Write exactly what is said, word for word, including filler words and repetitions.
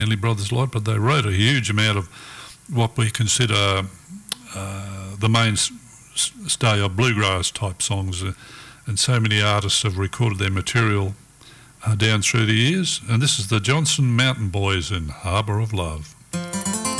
Manly Brothers like, but they wrote a huge amount of what we consider uh, the mainstay of bluegrass type songs, uh, and so many artists have recorded their material uh, down through the years. And this is the Johnson Mountain Boys in Harbour of Love.